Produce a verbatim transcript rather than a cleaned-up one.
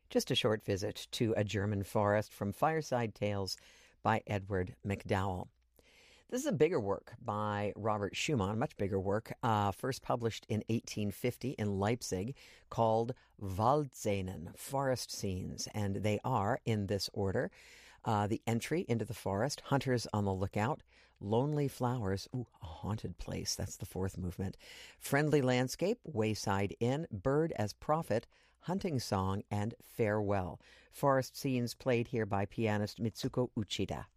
Just a short visit to a German forest from Fireside Tales by Edward McDowell. This is a bigger work by Robert Schumann, much bigger work, uh, first published in eighteen fifty in Leipzig, called Waldszenen, Forest Scenes. And they are, in this order, uh, the entry into the forest, hunters on the lookout, lonely flowers, ooh, a haunted place, that's the fourth movement, friendly landscape, wayside inn, bird as prophet, hunting song, and farewell. Forest Scenes played here by pianist Mitsuko Uchida.